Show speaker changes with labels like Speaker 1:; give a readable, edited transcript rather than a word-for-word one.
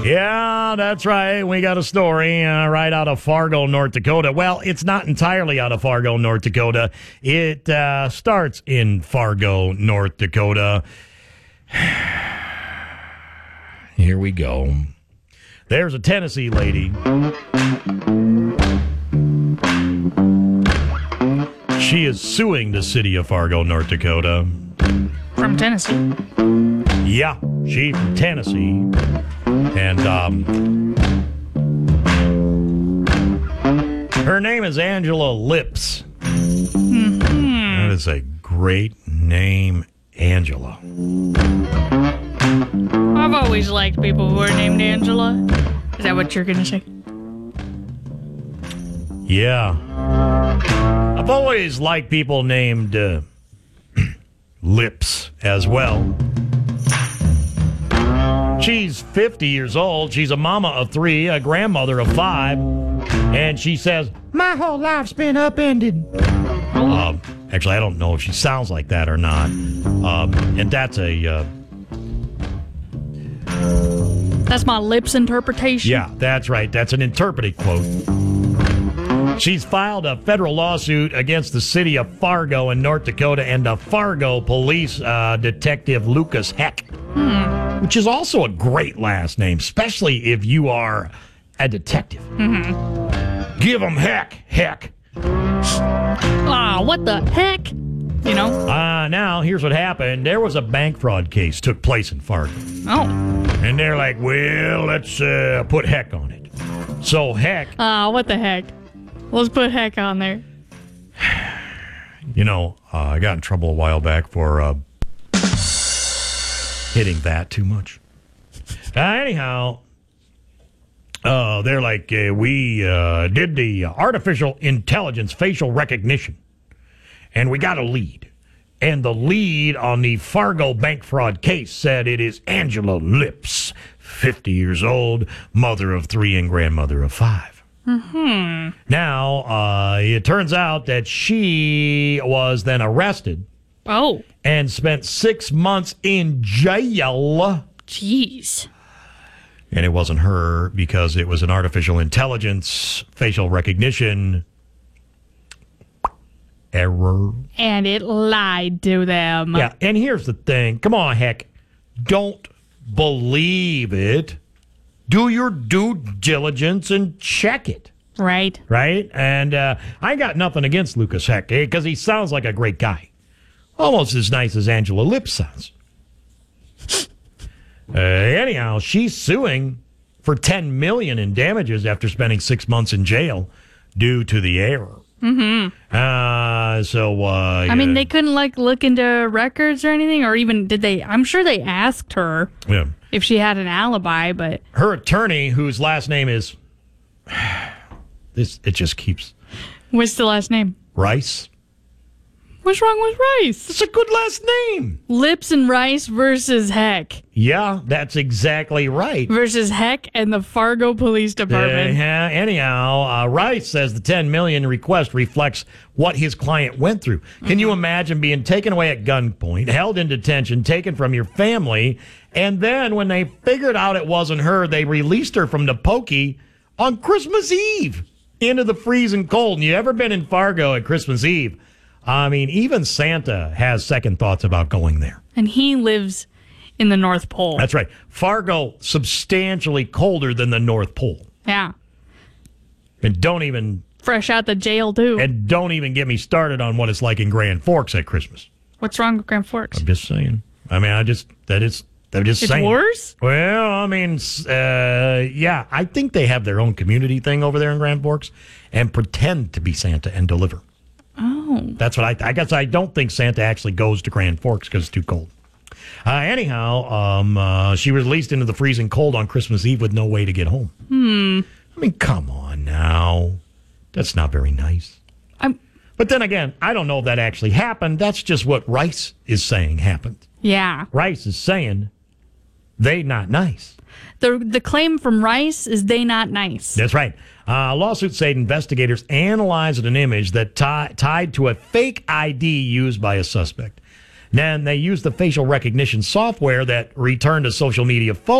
Speaker 1: Yeah, that's right. We got a story right out of Fargo, North Dakota. Well, it's not entirely out of Fargo, North Dakota. It starts in Fargo, North Dakota. Here we go. There's a Tennessee lady. She is suing the city of Fargo, North Dakota.
Speaker 2: From Tennessee.
Speaker 1: Yeah, she from Tennessee. And her name is Angela Lips. That is a great name, Angela.
Speaker 2: I've always liked people who are named Angela. Is that what you're going to say?
Speaker 1: Yeah. I've always liked people named Lips as well. She's 50 years old. She's a mama of 3, a grandmother of 5. And she says, my whole life's been upended. Actually, I don't know if she sounds like that or not. And that's a...
Speaker 2: That's my Lips interpretation.
Speaker 1: Yeah, that's right. That's an interpreted quote. She's filed a federal lawsuit against the city of Fargo in North Dakota and the Fargo police detective Lucas Heck, which is also a great last name, especially if you are a detective. Mm-hmm. Give him Heck.
Speaker 2: What the heck? You know?
Speaker 1: Now, here's what happened. There was a bank fraud case took place in Fargo.
Speaker 2: Oh.
Speaker 1: And they're like, well, let's put Heck on it. So Heck...
Speaker 2: what the heck? Let's put Heck on there.
Speaker 1: You know, I got in trouble a while back for hitting that too much. Anyhow, they're like, we did the artificial intelligence facial recognition, and we got a lead. And the lead on the Fargo bank fraud case said it is Angela Lips, 50 years old, mother of 3 and grandmother of 5. Mm-hmm. Now, it turns out that she was then arrested.
Speaker 2: Oh.
Speaker 1: And spent 6 months in jail.
Speaker 2: Jeez.
Speaker 1: And it wasn't her because it was an artificial intelligence facial recognition error.
Speaker 2: And it lied to them.
Speaker 1: Yeah, and here's the thing. Come on, Heck. Don't believe it. Do your due diligence and check it.
Speaker 2: Right.
Speaker 1: And I got nothing against Lucas Heck because he sounds like a great guy. Almost as nice as Angela Lips sounds. Anyhow, she's suing for $10 million in damages after spending 6 months in jail due to the error. Mm-hmm. I
Speaker 2: mean, they couldn't look into records or anything, or even did they? I'm sure they asked her if she had an alibi, but
Speaker 1: her attorney, whose last name is it just keeps.
Speaker 2: What's the last name?
Speaker 1: Rice.
Speaker 2: What's wrong with Rice?
Speaker 1: It's a good last name.
Speaker 2: Lips and Rice versus Heck.
Speaker 1: Yeah, that's exactly right.
Speaker 2: Versus Heck and the Fargo Police Department.
Speaker 1: Anyhow, Rice says the $10 million request reflects what his client went through. Can you imagine being taken away at gunpoint, held in detention, taken from your family, and then when they figured out it wasn't her, they released her from the pokey on Christmas Eve into the freezing cold? And you ever been in Fargo at Christmas Eve? I mean, even Santa has second thoughts about going there.
Speaker 2: And he lives in the North Pole.
Speaker 1: That's right. Fargo, substantially colder than the North Pole.
Speaker 2: Yeah.
Speaker 1: And don't even...
Speaker 2: Fresh out the jail, too.
Speaker 1: And don't even get me started on what it's like in Grand Forks at Christmas.
Speaker 2: What's wrong with Grand Forks?
Speaker 1: I'm just saying. I mean, I'm just
Speaker 2: it's
Speaker 1: saying.
Speaker 2: Worse?
Speaker 1: Well, I mean, yeah, I think they have their own community thing over there in Grand Forks and pretend to be Santa and deliver.
Speaker 2: Oh.
Speaker 1: That's what I guess I don't think Santa actually goes to Grand Forks because it's too cold. Anyhow, she was released into the freezing cold on Christmas Eve with no way to get home. I mean, come on now. That's not very nice. But then again, I don't know if that actually happened. That's just what Rice is saying happened.
Speaker 2: Yeah.
Speaker 1: Rice is saying they not nice.
Speaker 2: The claim from Rice is they not nice.
Speaker 1: That's right. Lawsuit said investigators analyzed an image that tied to a fake ID used by a suspect. Then they used the facial recognition software that returned a social media photo